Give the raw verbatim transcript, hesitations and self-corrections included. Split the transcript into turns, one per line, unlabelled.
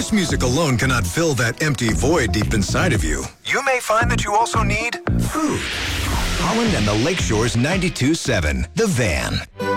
this music alone cannot fill that empty void deep inside of you, you may find that you also need food. Holland and the Lakeshore's ninety-two point seven, The Van.